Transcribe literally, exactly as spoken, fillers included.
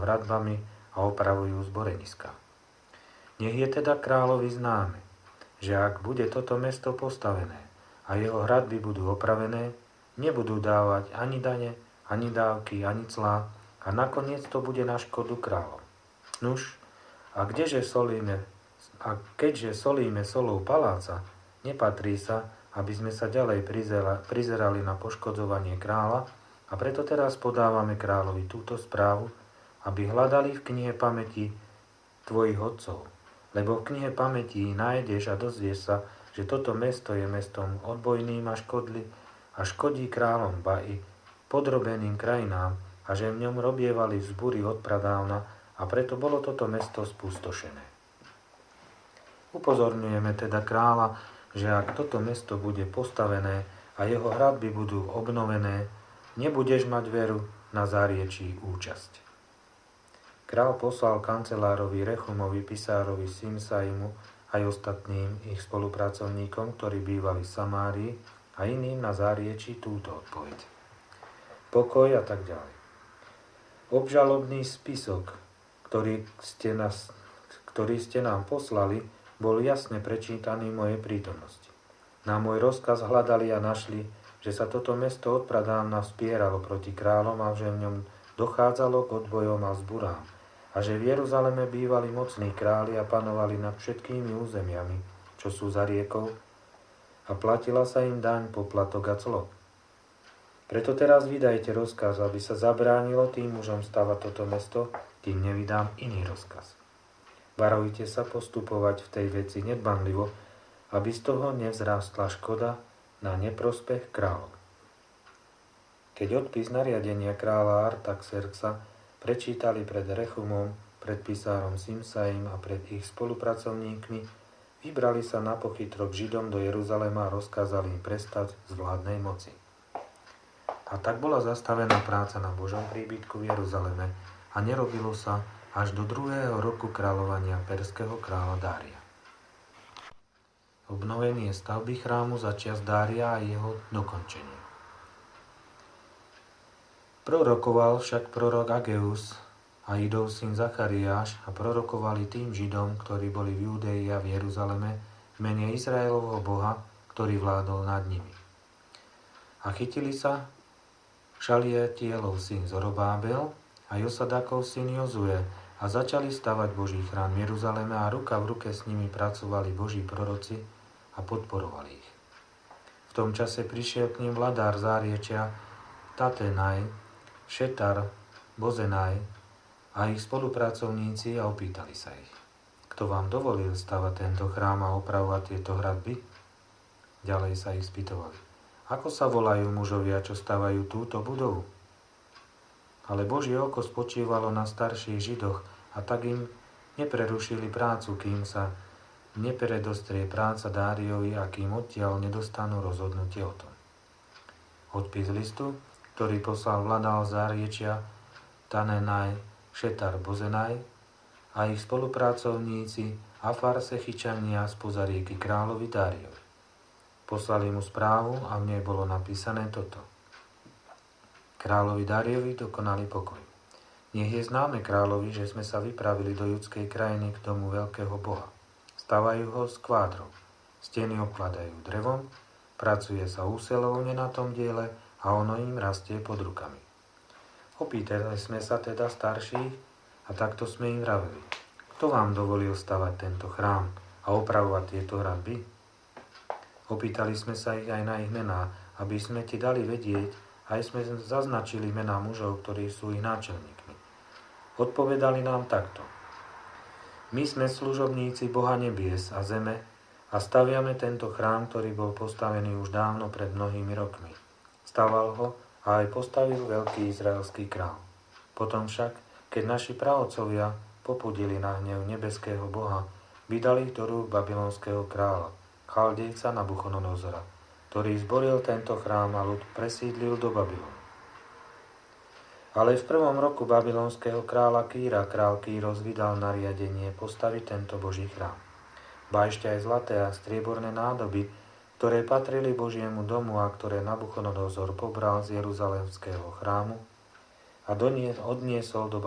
hradbami a opravujú zboreniska. Nech je teda kráľovi známe, že ak bude toto mesto postavené a jeho hradby budú opravené, nebudú dávať ani dane, ani dávky, ani clá a nakoniec to bude na škodu kráľom. Nuž, a kdeže solíme, a keďže solíme solou paláca, nepatrí sa, aby sme sa ďalej prizerali na poškodzovanie kráľa, a preto teraz podávame kráľovi túto správu, aby hľadali v knihe pamäti tvojich otcov. Lebo v knihe pamäti nájdeš a dozvieš sa, že toto mesto je mestom odbojným a škodli a škodí kráľom, ba i podrobeným krajinám, a že v ňom robievali vzbúry od pradávna, a preto bolo toto mesto spustošené. Upozorňujeme teda kráľa, že ak toto mesto bude postavené a jeho hradby budú obnovené, nebudeš mať veru na záriečí účasť. Král poslal kancelárovi Rechumovi, pisárovi Simsaimu aj ostatným ich spolupracovníkom, ktorí bývali v Samárii, a iným na záriečí túto odpoveď. Pokoj a tak ďalej. Obžalobný spisok, ktorý ste, nás, ktorý ste nám poslali, bol jasne prečítaný v mojej prítomnosti. Na môj rozkaz hľadali a našli, že sa toto mesto odpradávna vspieralo proti kráľom a že v ňom dochádzalo k odbojom a zburám, a že v Jeruzaleme bývali mocní králi a panovali nad všetkými územiami, čo sú za riekou, a platila sa im daň, poplatok a clo. Preto teraz vydajte rozkaz, aby sa zabránilo tým mužom stavať toto mesto, kým nevydám iný rozkaz. Varujte sa postupovať v tej veci nedbanlivo, aby z toho nevzrástla škoda na neprospech kráľov. Keď odpis nariadenia kráľa Artaxerxa prečítali pred Rechumom, pred pisárom Simsaim a pred ich spolupracovníkmi, vybrali sa na pochytro k Židom do Jeruzalema a rozkázali im prestať z vládnej moci. A tak bola zastavená práca na Božom príbytku v Jeruzaleme a nerobilo sa až do druhého roku kráľovania perského kráľa Dária. Obnovenie stavby chrámu za čias Dária a jeho dokončenie. Prorokoval však prorok Ageus a Idov syn Zachariáš a prorokovali tým Židom, ktorí boli v Judei a v Jeruzaleme, v mene Izraelovho Boha, ktorý vládol nad nimi. A chytili sa Šalietielov syn Zorobábel a Josadakov syn Jozue a začali stavať Boží chrám v Jeruzaleme a ruka v ruke s nimi pracovali Boží proroci a podporovali ich. V tom čase prišiel k nim vladár záriečia Tatenaj, Šetar, Bozenaj a ich spolupracovníci a opýtali sa ich: Kto vám dovolil stavať tento chrám a opravovať tieto hradby? Ďalej sa ich spýtovali: Ako sa volajú mužovia, čo stavajú túto budovu? Ale Božie oko spočívalo na starších Židoch a tak im neprerušili prácu, kým sa nepredostrie práca Dáriovi a kým odtiaľ nedostanú rozhodnutie o tom. Odpis listu, ktorý poslal vladál záriečia Tanenaj, Šetar, Bozenaj a ich spolupracovníci Afarsechičania spoza rieky kráľovi Dáriovi. Poslali mu správu a v nej bolo napísané toto: Kráľovi Dáriovi dokonalý pokoj. Nech je známe kráľovi, že sme sa vypravili do judskej krajiny k domu veľkého Boha. Stavajú ho z kvádrov, steny obkladajú drevom, pracuje sa úsilovne na tom diele a ono im rastie pod rukami. Opýtali sme sa teda starších a takto sme im vraveli: Kto vám dovolil stavať tento chrám a opravovať tieto hradby? Opýtali sme sa ich aj na ich mená, aby sme ti dali vedieť, aj sme zaznačili mená mužov, ktorí sú ich náčelníkmi. Odpovedali nám takto: My sme služobníci Boha nebies a zeme a staviame tento chrám, ktorý bol postavený už dávno pred mnohými rokmi. Staval ho a aj postavil veľký izraelský král. Potom však, keď naši praotcovia popudili na hnev nebeského Boha, vydali ich do rúk babylonského kráľa, Chaldejca Nabuchodonozora, ktorý zboril tento chrám a ľud presídlil do Babylonu. Ale v prvom roku babylonského kráľa Kýra král Kýros vydal nariadenie postaviť tento Boží chrám. Ba ešte aj zlaté a strieborné nádoby, ktoré patrili Božiemu domu a ktoré Nabuchodonozor pobral z Jeruzalemského chrámu a odniesol do